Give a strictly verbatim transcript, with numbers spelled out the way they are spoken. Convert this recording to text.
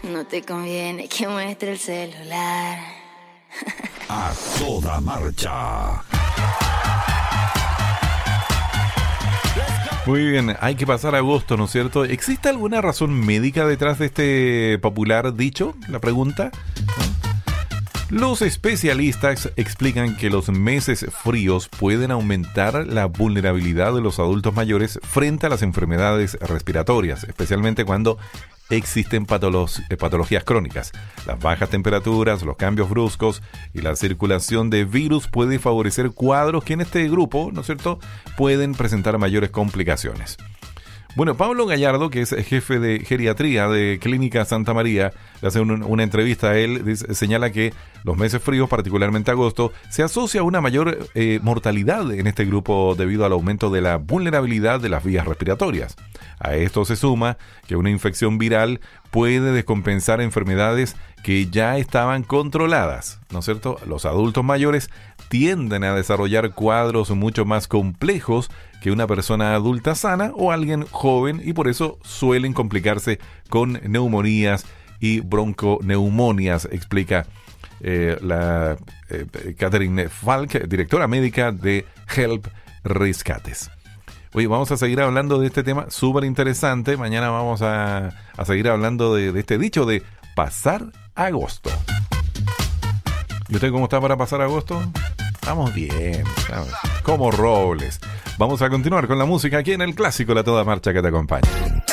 no te conviene que muestre el celular. A toda marcha. Muy bien, hay que pasar agosto, ¿no es cierto? ¿Existe alguna razón médica detrás de este popular dicho? La pregunta. Los especialistas explican que los meses fríos pueden aumentar la vulnerabilidad de los adultos mayores frente a las enfermedades respiratorias, especialmente cuando existen patolo- patologías crónicas. Las bajas temperaturas, los cambios bruscos y la circulación de virus puede favorecer cuadros que en este grupo, ¿no es cierto?, pueden presentar mayores complicaciones. Bueno, Pablo Gallardo, que es jefe de geriatría de Clínica Santa María, le hace un, una entrevista a él, dice, señala que los meses fríos, particularmente agosto, se asocia a una mayor eh, mortalidad en este grupo debido al aumento de la vulnerabilidad de las vías respiratorias. A esto se suma que una infección viral puede descompensar enfermedades que ya estaban controladas, ¿no es cierto? Los adultos mayores tienden a desarrollar cuadros mucho más complejos que una persona adulta sana o alguien joven y por eso suelen complicarse con neumonías y bronconeumonias, explica eh, la eh, Catherine Falk, directora médica de Help Rescates. Oye, vamos a seguir hablando de este tema súper interesante. Mañana vamos a, a seguir hablando de, de este dicho de pasar agosto. ¿Y usted cómo está para pasar agosto? Estamos bien, estamos como robles. Vamos a continuar con la música aquí en el clásico La Toda Marcha que te acompaña.